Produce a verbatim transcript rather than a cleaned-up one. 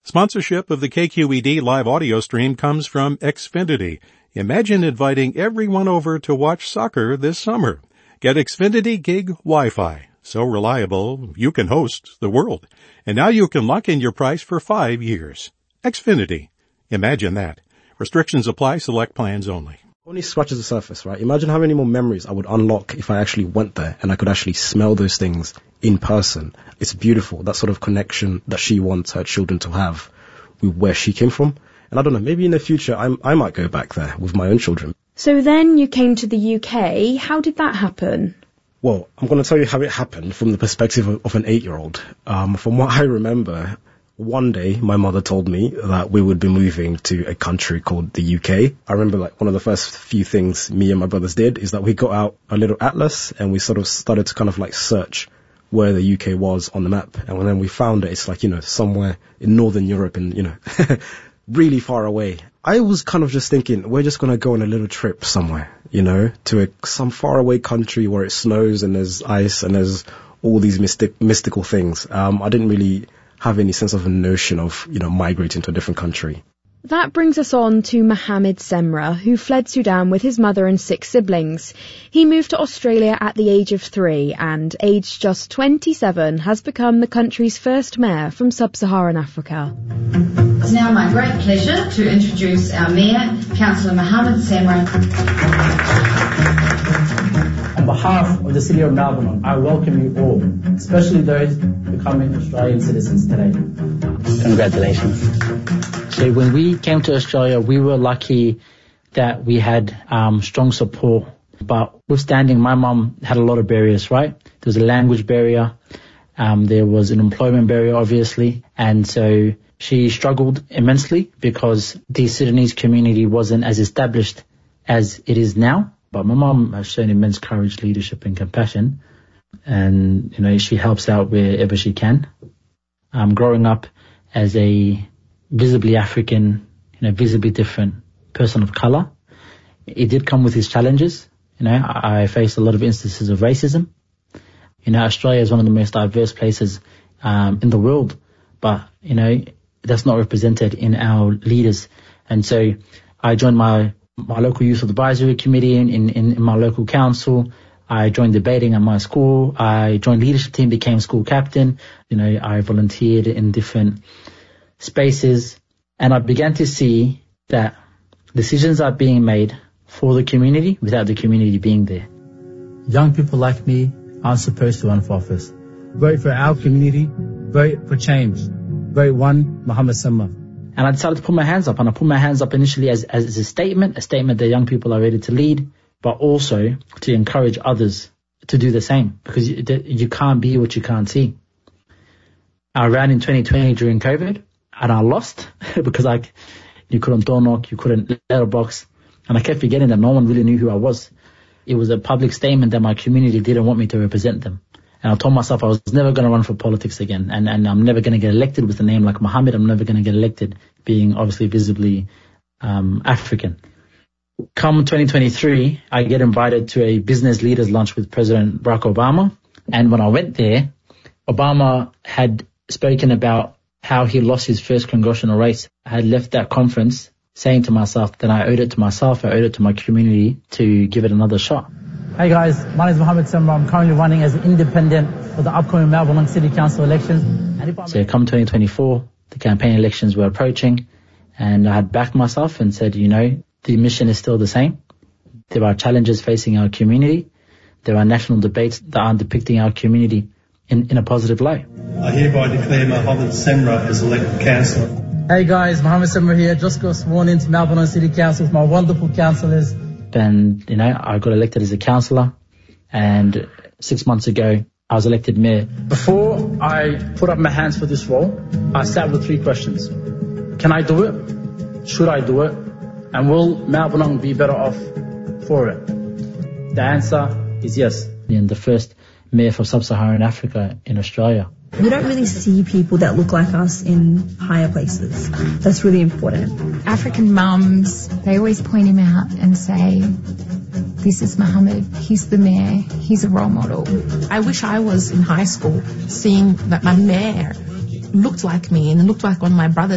Sponsorship of the K Q E D live audio stream comes from Xfinity. Imagine inviting everyone over to watch soccer this summer. Get Xfinity Gig Wi-Fi. So reliable, you can host the world. And now you can lock in your price for five years. Xfinity. Imagine that. Restrictions apply. Select plans only. Only scratches the surface, right? Imagine how many more memories I would unlock if I actually went there and I could actually smell those things in person. It's beautiful, that sort of connection that she wants her children to have with where she came from. And I don't know, maybe in the future I, I might go back there with my own children. So then you came to the U K. How did that happen? Well, I'm going to tell you how it happened from the perspective of, of an eight-year-old. Um, from what I remember, one day my mother told me that we would be moving to a country called the U K. I remember like one of the first few things me and my brothers did is that we got out a little atlas and we sort of started to kind of like search where the U K was on the map. And when we found it, it's like, you know, somewhere in Northern Europe and, you know, really far away. I was kind of just thinking, we're just going to go on a little trip somewhere, you know, to a, some faraway country where it snows and there's ice and there's all these mystic, mystical things. Um, I didn't really have any sense of a notion of, you know, migrating to a different country. That brings us on to Mohammed Semra, who fled Sudan with his mother and six siblings. He moved to Australia at the age of three and, aged just twenty-seven, has become the country's first mayor from sub-Saharan Africa. It's now my great pleasure to introduce our mayor, Councillor Mohammed Semra. On behalf of the City of Melbourne, I welcome you all, especially those becoming Australian citizens today. Congratulations. So when we came to Australia, we were lucky that we had um, strong support. But withstanding, my mum had a lot of barriers, right? There was a language barrier. Um, there was an employment barrier, obviously. And so she struggled immensely because the Sudanese community wasn't as established as it is now. But my mum has shown immense courage, leadership and compassion. And, you know, she helps out wherever she can. Um, growing up as a visibly African, you know, visibly different person of colour, it did come with its challenges. You know, I, I faced a lot of instances of racism. You know, Australia is one of the most diverse places um, in the world, but, you know, that's not represented in our leaders. And so I joined my my local youth advisory committee in, in, in my local council. I joined debating at my school. I joined leadership team, became school captain. You know, I volunteered in different spaces, and I began to see that decisions are being made for the community without the community being there. Young people like me aren't supposed to run for office. Vote for our community. Vote for change. Vote one, Mohammed Semra. And I decided to put my hands up, and I put my hands up initially as, as a statement, a statement that young people are ready to lead, but also to encourage others to do the same, because you, you can't be what you can't see. I ran in twenty twenty during COVID, and I lost because I, you couldn't door knock, you couldn't letterbox, and I kept forgetting that no one really knew who I was. It was a public statement that my community didn't want me to represent them. And I told myself I was never going to run for politics again. And, and I'm never going to get elected with a name like Mohammed. I'm never going to get elected being obviously visibly um, African. Come twenty twenty-three, I get invited to a business leaders lunch with President Barack Obama. And when I went there, Obama had spoken about how he lost his first congressional race. I had left that conference saying to myself that I owed it to myself, I owed it to my community to give it another shot. Hey guys, my name is Mohammed Semra. I'm currently running as an independent for the upcoming Melbourne City Council elections. So come twenty twenty-four, the campaign elections were approaching, and I had backed myself and said, you know, the mission is still the same. There are challenges facing our community. There are national debates that aren't depicting our community in, in a positive light. I hereby declare Mohammed Semra as elected councillor. Hey guys, Mohammed Semra here. Just got sworn into Melbourne City Council with my wonderful councillors. And, you know, I got elected as a councillor, and six months ago, I was elected mayor. Before I put up my hands for this role, I sat with three questions. Can I do it? Should I do it? And will Melbourne be better off for it? The answer is yes. And the first mayor for sub-Saharan Africa in Australia. We don't really see people that look like us in higher places. That's really important. African mums, they always point him out and say, this is Mohammed, he's the mayor, he's a role model. I wish I was in high school seeing that my mayor looked like me and looked like one of my brothers.